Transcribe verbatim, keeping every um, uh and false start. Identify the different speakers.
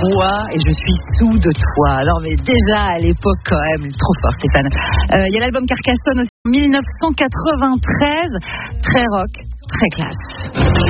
Speaker 1: bois et je suis sous de toi. Non mais déjà à l'époque quand même, trop fort Stéphane. Il euh, y a l'album Carcassonne aussi en dix-neuf cent quatre-vingt-treize, très rock, très classe.